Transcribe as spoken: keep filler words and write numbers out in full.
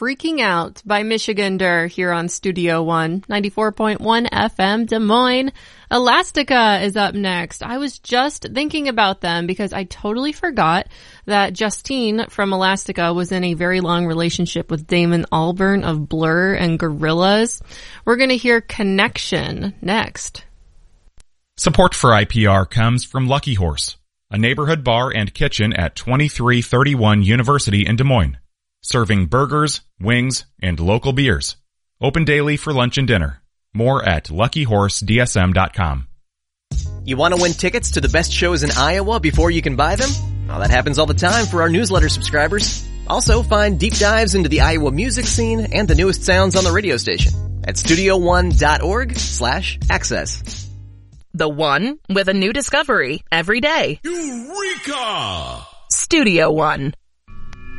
Freaking Out by Michigander here on Studio One, ninety-four point one F M Des Moines. Elastica is up next. I was just thinking about them because I totally forgot that Justine from Elastica was in a very long relationship with Damon Albarn of Blur and Gorillaz. We're going to hear Connection next. Support for I P R comes from Lucky Horse, a neighborhood bar and kitchen at twenty-three thirty-one University in Des Moines, serving burgers, wings, and local beers. Open daily for lunch and dinner. More at lucky horse d s m dot com. You want to win tickets to the best shows in Iowa before you can buy them? Well, that happens all the time for our newsletter subscribers. Also, find deep dives into the Iowa music scene and the newest sounds on the radio station at studio one dot org slash access. The One with a new discovery every day. Eureka! Studio One.